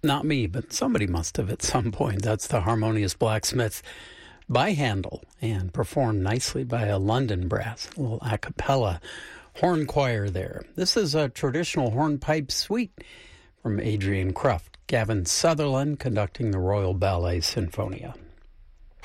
Not me, but somebody must have at some point. That's the Harmonious Blacksmiths by Handel and performed nicely by a London brass, a little a cappella horn choir there. This is a traditional hornpipe suite from Adrian Kruft. Gavin Sutherland conducting the Royal Ballet Sinfonia.